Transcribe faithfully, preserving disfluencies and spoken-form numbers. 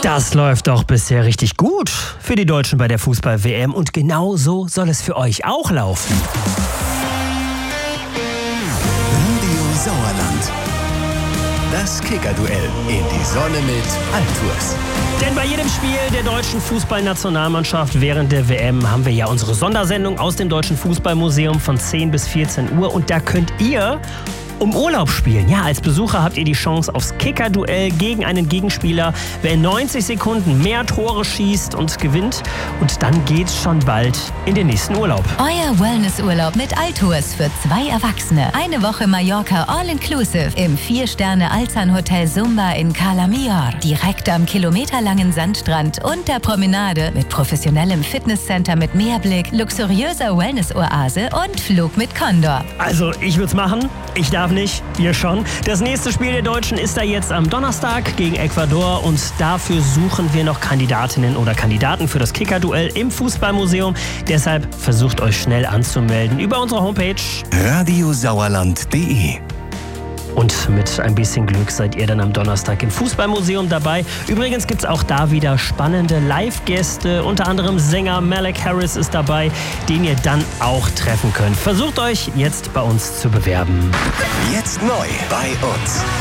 Das läuft doch bisher richtig gut für die Deutschen bei der Fußball-W M und genau so soll es für euch auch laufen. Radio Sauerland. Das Kicker-Duell in die Sonne mit Altours. Denn bei jedem Spiel der deutschen Fußballnationalmannschaft während der W M haben wir ja unsere Sondersendung aus dem Deutschen Fußballmuseum von zehn bis vierzehn Uhr und da könnt ihr um Urlaub spielen. Ja, als Besucher habt ihr die Chance aufs Kicker-Duell gegen einen Gegenspieler, wer in neunzig Sekunden mehr Tore schießt und gewinnt. Und dann geht's schon bald in den nächsten Urlaub. Euer Wellnessurlaub mit Altours für zwei Erwachsene. Eine Woche Mallorca All-Inclusive im vier Sterne Alzan Hotel Sumba in Cala Millor. Direkt am kilometerlangen Sandstrand und der Promenade mit professionellem Fitnesscenter mit Meerblick, luxuriöser Wellness-Oase und Flug mit Condor. Also, ich würd's machen. Ich darf nicht, ihr schon. Das nächste Spiel der Deutschen ist da jetzt am Donnerstag gegen Ecuador und dafür suchen wir noch Kandidatinnen oder Kandidaten für das Kicker-Duell im Fußballmuseum. Deshalb versucht euch schnell anzumelden über unsere Homepage radio sauerland punkt de. Und mit ein bisschen Glück seid ihr dann am Donnerstag im Fußballmuseum dabei. Übrigens gibt es auch da wieder spannende Live-Gäste. Unter anderem Sänger Malek Harris ist dabei, den ihr dann auch treffen könnt. Versucht euch jetzt bei uns zu bewerben. Jetzt neu bei uns.